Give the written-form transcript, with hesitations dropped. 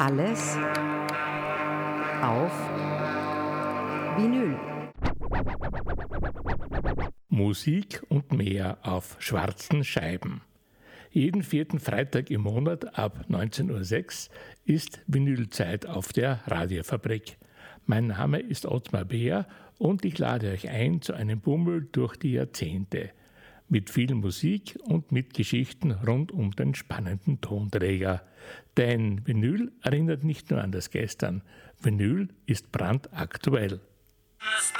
Alles auf Vinyl. Musik und mehr auf schwarzen Scheiben. Jeden vierten Freitag im Monat ab 19:06 Uhr ist Vinylzeit auf der Radiofabrik. Mein Name ist Ottmar Beer und ich lade euch ein zu einem Bummel durch die Jahrzehnte. Mit viel Musik und mit Geschichten rund um den spannenden Tonträger. Denn Vinyl erinnert nicht nur an das Gestern. Vinyl ist brandaktuell.